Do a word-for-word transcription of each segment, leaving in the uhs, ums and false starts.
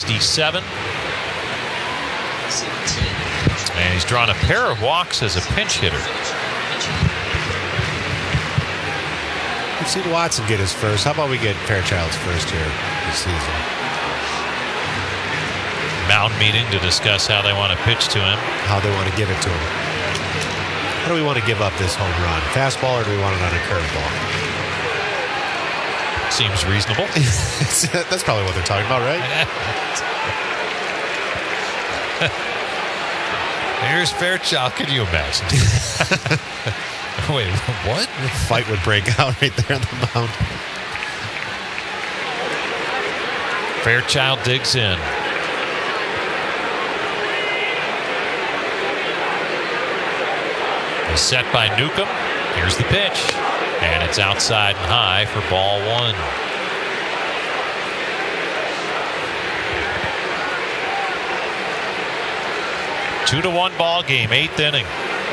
fifty-seven. And he's drawn a pair of walks as a pinch hitter. We've seen Watson get his first. How about we get Fairchild's first here this season? Mound meeting to discuss how they want to pitch to him. How they want to give it to him. How do we want to give up this home run? Fastball or do we want it on a curveball? Seems reasonable. That's probably what they're talking about, right? Here's Fairchild. Can you imagine? Wait, what? A fight would break out right there on the mound. Fairchild digs in. Is set by Newcomb. Here's the pitch. And it's outside and high for ball one. Two to one ball game, eighth inning.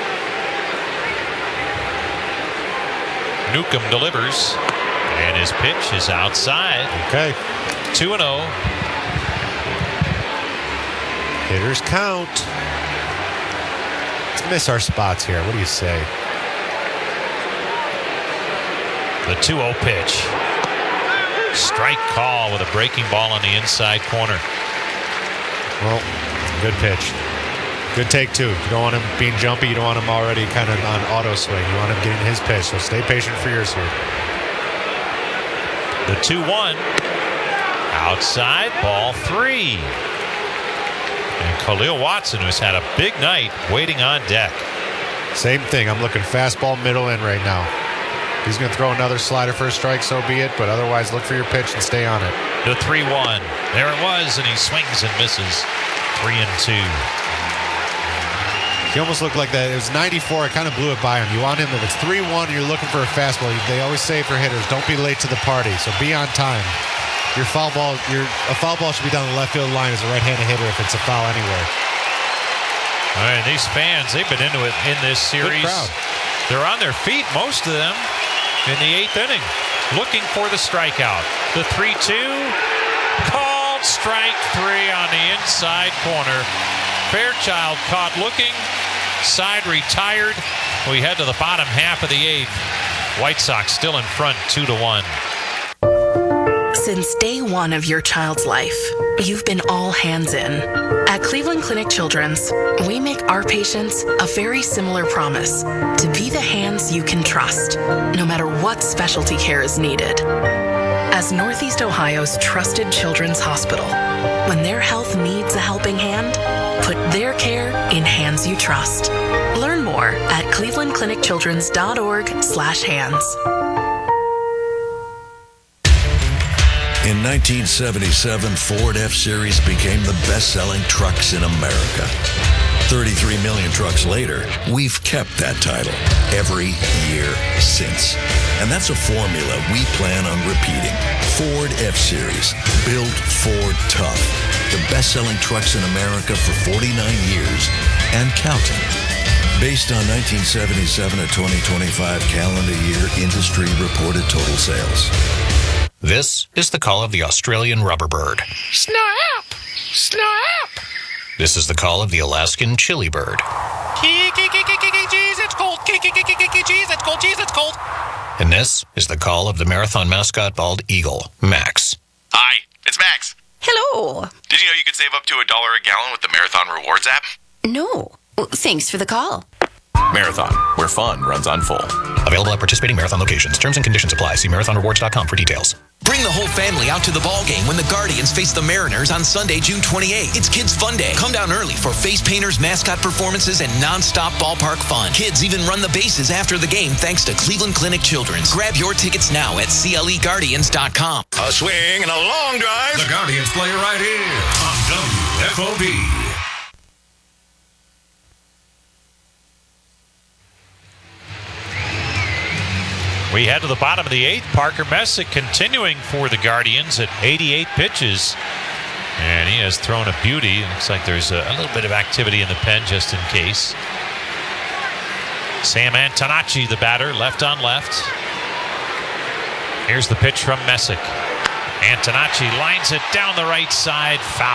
Newcomb delivers, and his pitch is outside. Okay. two and oh. Hitters count. Let's miss our spots here. What do you say? The two oh pitch. Strike call with a breaking ball on the inside corner. Well, good pitch. Good take, too. You don't want him being jumpy. You don't want him already kind of on auto swing. You want him getting his pitch, so stay patient for yours here. The two one. Outside, ball three. And Khalil Watson, who's had a big night, waiting on deck. Same thing. I'm looking fastball middle in right now. He's going to throw another slider for a strike, so be it. But otherwise, look for your pitch and stay on it. The three one. There it was, and he swings and misses. Three and two. He almost looked like that. It was ninety-four. I kind of blew it by him. You want him, if it's three one and you're looking for a fastball, they always say for hitters, don't be late to the party. So be on time. Your foul ball, your a foul ball should be down the left field line as a right-handed hitter if it's a foul anywhere. All right, these fans, they've been into it in this series. Good crowd. They're on their feet, most of them, in the eighth inning, looking for the strikeout. The three two, called strike three on the inside corner. Fairchild caught looking, side retired. We head to the bottom half of the eighth. White Sox still in front, two to one. Since day one of your child's life, you've been all hands in. At Cleveland Clinic Children's, we make our patients a very similar promise to be the hands you can trust, no matter what specialty care is needed. As Northeast Ohio's trusted children's hospital, when their health needs a helping hand, put their care in hands you trust. Learn more at cleveland clinic children's dot org slash hands. In nineteen seventy-seven, Ford F-Series became the best-selling trucks in America. thirty-three million trucks later, we've kept that title every year since. And that's a formula we plan on repeating. Ford F-Series, built Ford tough. The best-selling trucks in America for forty-nine years and counting. Based on nineteen seventy-seven to twenty twenty-five calendar year industry reported total sales. This is the call of the Australian rubber bird. Snap! Snap! This is the call of the Alaskan chili bird. Jeez, it's cold. Jeez, it's cold. Jeez, it's cold. And this is the call of the marathon mascot bald eagle, Max. Hi, it's Max. Hello. Did you know you could save up to a dollar a gallon with the Marathon Rewards app? No. Well, thanks for the call. Marathon, where fun runs on full. Available at participating Marathon locations. Terms and conditions apply. See marathon rewards dot com for details. Bring the whole family out to the ball game when the Guardians face the Mariners on Sunday, June twenty-eighth. It's Kids Fun Day. Come down early for face painters, mascot performances, and non-stop ballpark fun. Kids even run the bases after the game thanks to Cleveland Clinic Children's. Grab your tickets now at C L E guardians dot com. A swing and a long drive. The Guardians play right here on W F O B. We head to the bottom of the eighth. Parker Messick continuing for the Guardians at eighty-eight pitches. And he has thrown a beauty. Looks like there's a, a little bit of activity in the pen just in case. Sam Antonacci, the batter, left on left. Here's the pitch from Messick. Antonacci lines it down the right side, foul.